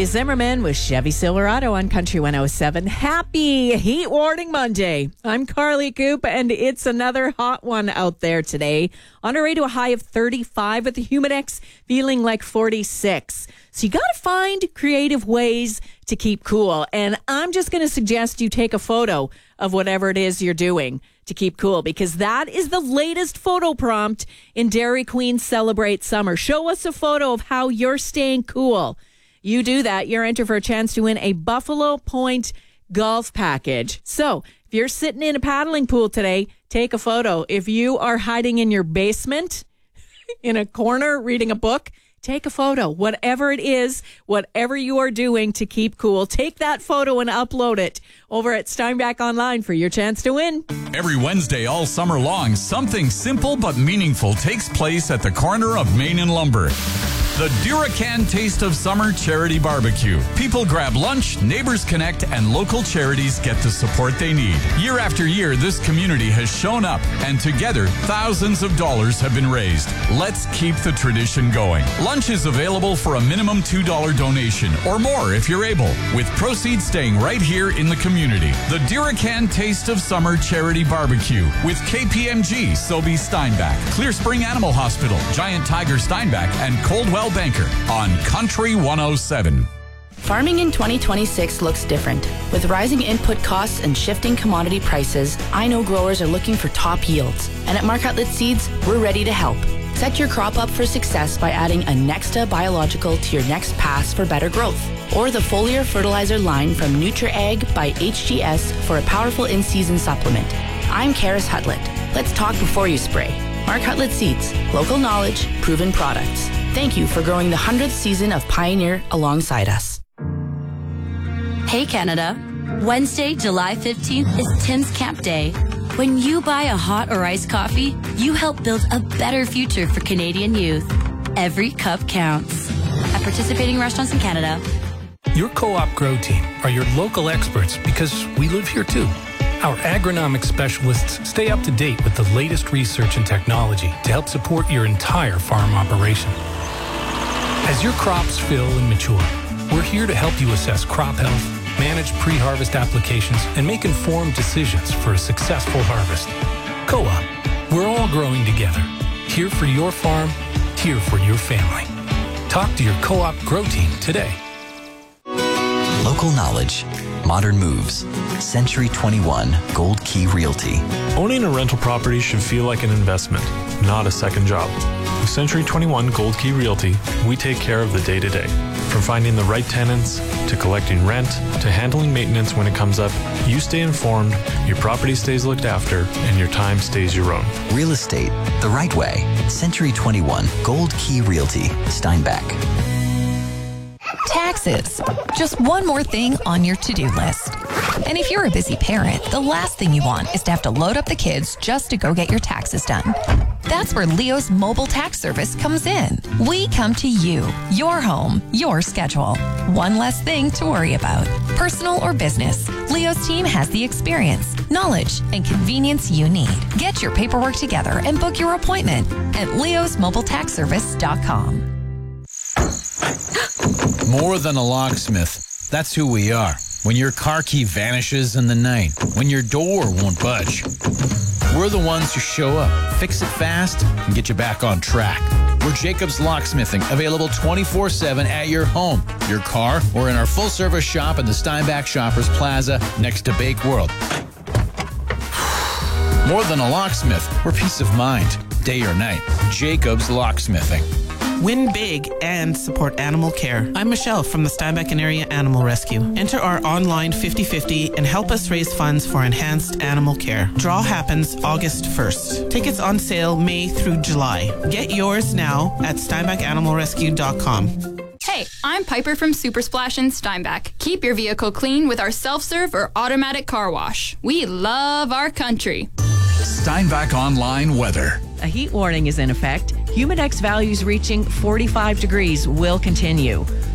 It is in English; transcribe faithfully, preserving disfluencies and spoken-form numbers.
Zimmerman with Chevy Silverado on Country one oh seven. Happy Heat Warning Monday. I'm Carly Coop, and it's another hot one out there today. On our way to a high of thirty-five with the Humidex feeling like forty-six. So you got to find creative ways to keep cool. And I'm just going to suggest you take a photo of whatever it is you're doing to keep cool, because that is the latest photo prompt in Dairy Queen Celebrate Summer. Show us a photo of how you're staying cool. You do that, you're entered for a chance to win a Buffalo Point golf package. So if you're sitting in a paddling pool today, take a photo. If you are hiding in your basement, in a corner, reading a book, take a photo. Whatever it is, whatever you are doing to keep cool, take that photo and upload it over at Steinbach Online for your chance to win. Every Wednesday all summer long, something simple but meaningful takes place at the corner of Main and Lumber. The Duracan Taste of Summer Charity Barbecue. People grab lunch, neighbors connect, and local charities get the support they need. Year after year, this community has shown up, and together, thousands of dollars have been raised. Let's keep the tradition going. Lunch is available for a minimum two dollars donation, or more if you're able, with proceeds staying right here in the community. The Duracan Taste of Summer Charity Barbecue with K P M G Sobey Steinbach, Clear Spring Animal Hospital, Giant Tiger Steinbach, and Coldwell Banker on Country one oh seven. Farming in twenty twenty-six looks different. With rising input costs and shifting commodity prices, I know growers are looking for top yields. And at Mark Hutlett Seeds, we're ready to help. Set your crop up for success by adding a Nexta biological to your next pass for better growth. Or the foliar fertilizer line from NutriAg by H G S for a powerful in-season supplement. I'm Karis Hutlett. Let's talk before you spray. Mark Hutlett Seeds. Local knowledge, proven products. Thank you for growing the hundredth season of Pioneer alongside us. Hey Canada, Wednesday, July fifteenth is Tim's Camp Day. When you buy a hot or iced coffee, you help build a better future for Canadian youth. Every cup counts. At participating restaurants in Canada. Your Co-op Grow team are your local experts because we live here too. Our agronomic specialists stay up to date with the latest research and technology to help support your entire farm operation. As your crops fill and mature, we're here to help you assess crop health, manage pre-harvest applications, and make informed decisions for a successful harvest. Co-op, we're all growing together. Here for your farm, here for your family. Talk to your Co-op Grow team today. Local knowledge, modern moves. Century twenty-one Gold Key Realty. Owning a rental property should feel like an investment, not a second job. With Century twenty-one Gold Key Realty, we take care of the day-to-day. From finding the right tenants, to collecting rent, to handling maintenance when it comes up, you stay informed, your property stays looked after, and your time stays your own. Real estate, the right way. Century twenty-one Gold Key Realty, Steinbach. Taxes. Just one more thing on your to-do list. And if you're a busy parent, the last thing you want is to have to load up the kids just to go get your taxes done. That's where Leo's mobile tax service comes in. We come to you, your home, your schedule. One less thing to worry about. Personal or business, Leo's team has the experience, knowledge, and convenience you need. Get your paperwork together and book your appointment at leos mobile tax service dot com. More than a locksmith. That's who we are. When your car key vanishes in the night, when your door won't budge, we're the ones who show up, fix it fast, and get you back on track. We're Jacobs Locksmithing, available twenty-four seven at your home, your car, or in our full-service shop in the Steinbach Shoppers Plaza next to Bake World. More than a locksmith, we're peace of mind, day or night. Jacobs Locksmithing. Win big and support animal care. I'm Michelle from the Steinbach and Area Animal Rescue. Enter our online fifty fifty and help us raise funds for enhanced animal care. Draw happens August first. Tickets on sale May through July. Get yours now at steinbach animal rescue dot com. Hey, I'm Piper from Super Splash in Steinbach. Keep your vehicle clean with our self-serve or automatic car wash. We love our country. Steinbach Online weather. A heat warning is in effect. Humidex values reaching forty-five degrees will continue.